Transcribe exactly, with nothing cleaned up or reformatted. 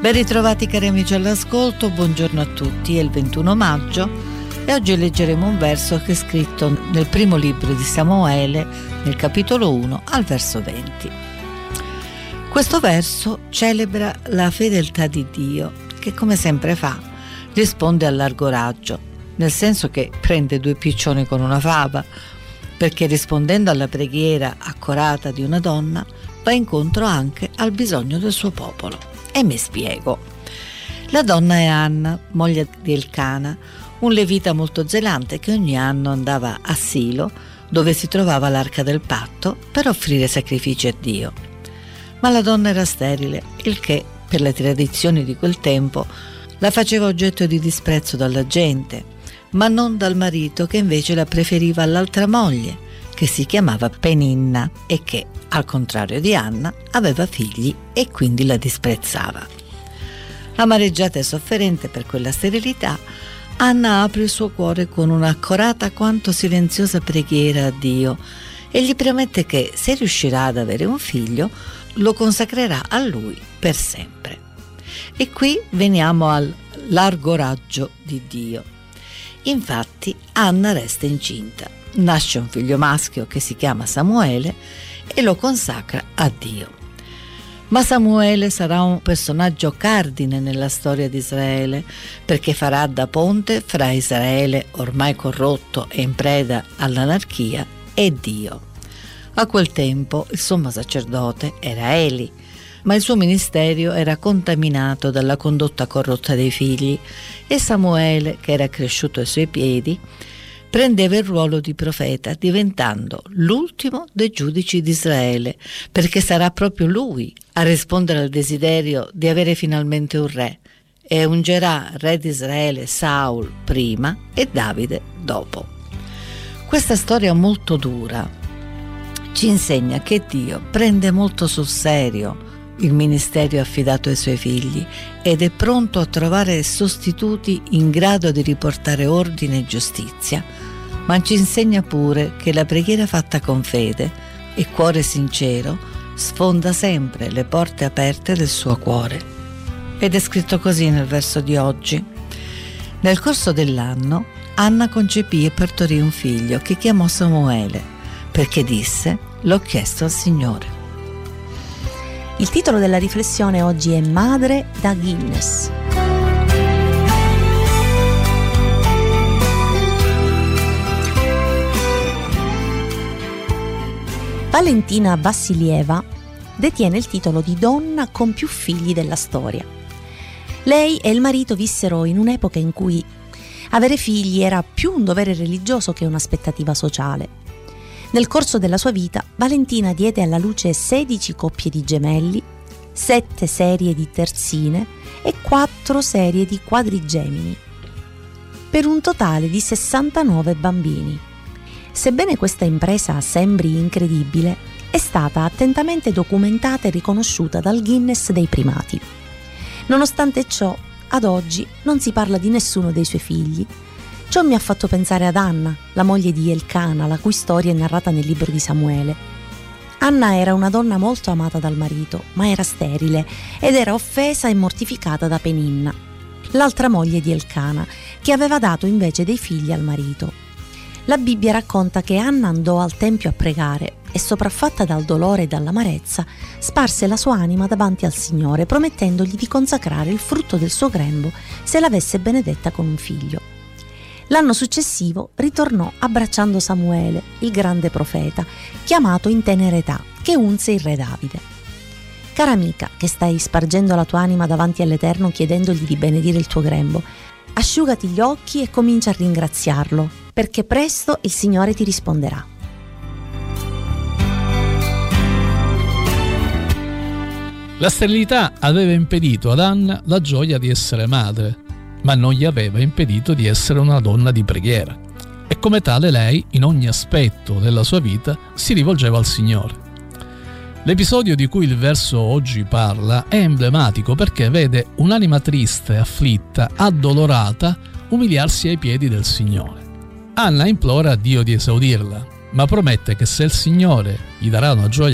Ben ritrovati cari amici all'ascolto, buongiorno a tutti, è il ventuno maggio e oggi leggeremo un verso che è scritto nel primo libro di Samuele, nel capitolo uno, al verso venti. Questo verso celebra la fedeltà di Dio, che come sempre fa, risponde a largo raggio, nel senso che prende due piccioni con una fava, perché rispondendo alla preghiera accorata di una donna, va incontro anche al bisogno del suo popolo. E mi spiego. La donna è Anna, moglie di Elcana, un levita molto zelante che ogni anno andava a Silo, dove si trovava l'arca del patto, per offrire sacrifici a Dio. Ma la donna era sterile, il che, per le tradizioni di quel tempo, la faceva oggetto di disprezzo dalla gente, ma non dal marito, che invece la preferiva all'altra moglie, che si chiamava Peninna e che, al contrario di Anna, aveva figli e quindi la disprezzava. Amareggiata e sofferente per quella sterilità, Anna apre il suo cuore con un'accorata quanto silenziosa preghiera a Dio e gli promette che, se riuscirà ad avere un figlio, lo consacrerà a lui per sempre. E qui veniamo al largo raggio di Dio. Infatti Anna resta incinta, nasce un figlio maschio che si chiama Samuele e lo consacra a Dio. Ma Samuele sarà un personaggio cardine nella storia di Israele, perché farà da ponte fra Israele, ormai corrotto e in preda all'anarchia, e Dio. A quel tempo il sommo sacerdote era Eli, ma il suo ministero era contaminato dalla condotta corrotta dei figli e Samuele, che era cresciuto ai suoi piedi, prendeva il ruolo di profeta, diventando l'ultimo dei giudici di Israele, perché sarà proprio lui a rispondere al desiderio di avere finalmente un re, e ungerà re di Israele Saul prima e Davide dopo. Questa storia molto dura ci insegna che Dio prende molto sul serio il ministero affidato ai suoi figli ed è pronto a trovare sostituti in grado di riportare ordine e giustizia, ma ci insegna pure che la preghiera fatta con fede e cuore sincero sfonda sempre le porte aperte del suo cuore. Ed è scritto così nel verso di oggi. Nel corso dell'anno Anna concepì e partorì un figlio che chiamò Samuele, perché disse: l'ho chiesto al Signore. Il titolo della riflessione oggi è Madre da Guinness. Valentina Vassilieva detiene il titolo di donna con più figli della storia. Lei e il marito vissero in un'epoca in cui avere figli era più un dovere religioso che un'aspettativa sociale. Nel corso della sua vita, Valentina diede alla luce sedici coppie di gemelli, sette serie di terzine e quattro serie di quadrigemini, per un totale di sessantanove bambini. Sebbene questa impresa sembri incredibile, è stata attentamente documentata e riconosciuta dal Guinness dei primati. Nonostante ciò, ad oggi non si parla di nessuno dei suoi figli. Ciò mi ha fatto pensare ad Anna, la moglie di Elcana, la cui storia è narrata nel libro di Samuele. Anna era una donna molto amata dal marito, ma era sterile ed era offesa e mortificata da Peninna, l'altra moglie di Elcana, che aveva dato invece dei figli al marito. La Bibbia racconta che Anna andò al tempio a pregare e, sopraffatta dal dolore e dall'amarezza, sparse la sua anima davanti al Signore, promettendogli di consacrare il frutto del suo grembo se l'avesse benedetta con un figlio. L'anno successivo ritornò abbracciando Samuele, il grande profeta, chiamato in tenera età, che unse il re Davide. Cara amica, che stai spargendo la tua anima davanti all'Eterno chiedendogli di benedire il tuo grembo, asciugati gli occhi e comincia a ringraziarlo, perché presto il Signore ti risponderà. La sterilità aveva impedito ad Anna la gioia di essere madre, ma non gli aveva impedito di essere una donna di preghiera. E come tale lei, in ogni aspetto della sua vita, si rivolgeva al Signore. L'episodio di cui il verso oggi parla è emblematico perché vede un'anima triste, afflitta, addolorata, umiliarsi ai piedi del Signore. Anna implora a Dio di esaudirla, ma promette che se il Signore gli darà una gioia